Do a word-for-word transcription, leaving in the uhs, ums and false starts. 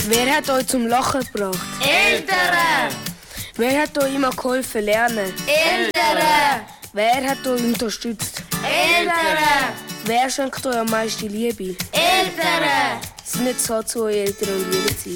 Wer hat euch zum Lachen gebracht? Eltern! Wer hat euch immer geholfen lernen? Eltern! Wer hat euch unterstützt? Eltern! Wer schenkt euch am meisten Liebe? Eltern! Es ist nicht so, zu euren Eltern und Liebe zu sein.